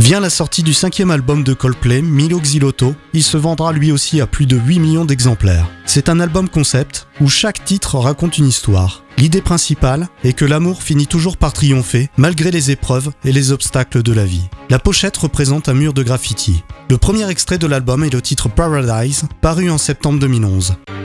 Vient la sortie du 5e album de Coldplay, Milo Xilotto. Il se vendra lui aussi à plus de 8 millions d'exemplaires. C'est un album concept où chaque titre raconte une histoire. L'idée principale est que l'amour finit toujours par triompher malgré les épreuves et les obstacles de la vie. La pochette représente un mur de graffiti. Le premier extrait de l'album est le titre Paradise, paru en septembre 2011.